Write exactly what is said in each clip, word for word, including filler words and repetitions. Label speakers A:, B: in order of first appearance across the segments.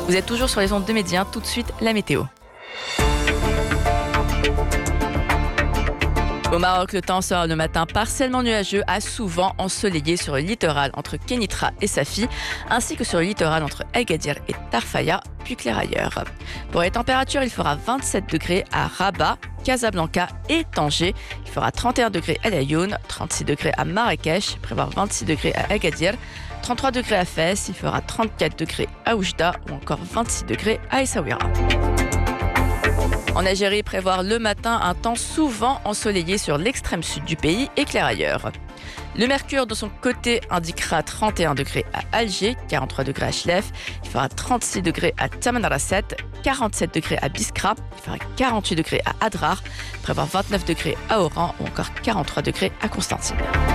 A: Vous êtes toujours sur les ondes de Média, tout de suite la météo. Au Maroc, le temps sera le matin partiellement nuageux à souvent ensoleillé sur le littoral entre Kenitra et Safi, ainsi que sur le littoral entre Agadir et Tarfaya, puis clair ailleurs. Pour les températures, il fera vingt-sept degrés à Rabat, Casablanca et Tanger. Il fera trente et un degrés à Laayoune, trente-six degrés à Marrakech, prévoir vingt-six degrés à Agadir, trente-trois degrés à Fès, il fera trente-quatre degrés à Oujda ou encore vingt-six degrés à Essaouira. En Algérie, prévoir le matin un temps souvent ensoleillé sur l'extrême sud du pays et clair ailleurs. Le mercure, de son côté, indiquera trente et un degrés à Alger, quarante-trois degrés à Chlef, il fera trente-six degrés à Tamanrasset, quarante-sept degrés à Biskra, il fera quarante-huit degrés à Adrar, prévoir vingt-neuf degrés à Oran ou encore quarante-trois degrés à Constantine.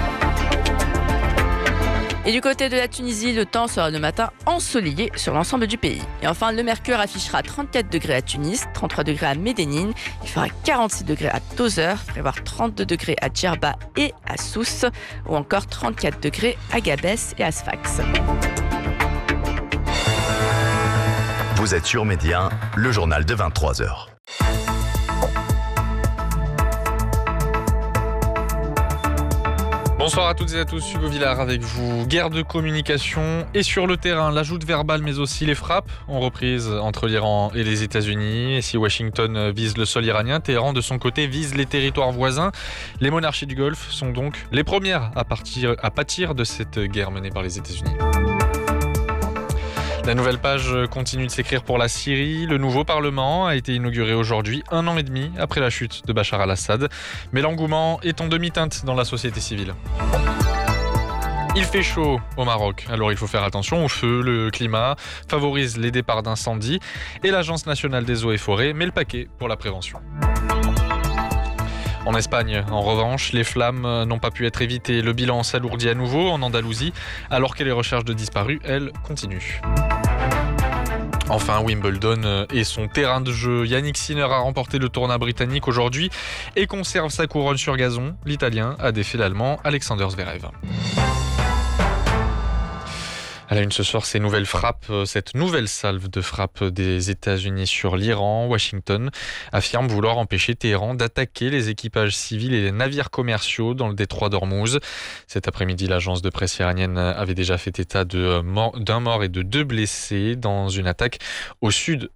A: Et du côté de la Tunisie, le temps sera le matin ensoleillé sur l'ensemble du pays. Et enfin, le mercure affichera trente-quatre degrés à Tunis, trente-trois degrés à Médénine, il fera quarante-six degrés à Tozeur, prévoir trente-deux degrés à Djerba et à Sousse, ou encore trente-quatre degrés à Gabès et à Sfax.
B: Vous êtes sur Média, le journal de vingt-trois heures.
C: Bonsoir à toutes et à tous, Hugo Villard avec vous. Guerre de communication et sur le terrain, la joute verbale mais aussi les frappes ont reprise entre l'Iran et les États-Unis. Et si Washington vise le sol iranien, Téhéran de son côté vise les territoires voisins. Les monarchies du Golfe sont donc les premières à, partir, à pâtir de cette guerre menée par les États-Unis. La nouvelle page continue de s'écrire pour la Syrie. Le nouveau Parlement a été inauguré aujourd'hui, un an et demi après la chute de Bachar al-Assad. Mais l'engouement est en demi-teinte dans la société civile. Il fait chaud au Maroc, alors il faut faire attention au feu. Le climat favorise les départs d'incendies et l'Agence nationale des eaux et forêts met le paquet pour la prévention. En Espagne, en revanche, les flammes n'ont pas pu être évitées. Le bilan s'alourdit à nouveau en Andalousie, alors que les recherches de disparus, elles, continuent. Enfin, Wimbledon et son terrain de jeu. Yannick Sinner a remporté le tournoi britannique aujourd'hui et conserve sa couronne sur gazon. L'Italien a défait l'Allemand Alexander Zverev. À la une ce soir, ces nouvelles frappes, cette nouvelle salve de frappes des États-Unis sur l'Iran. Washington affirme vouloir empêcher Téhéran d'attaquer les équipages civils et les navires commerciaux dans le détroit d'Ormuz. Cet après-midi, l'agence de presse iranienne avait déjà fait état de mort, d'un mort et de deux blessés dans une attaque au sud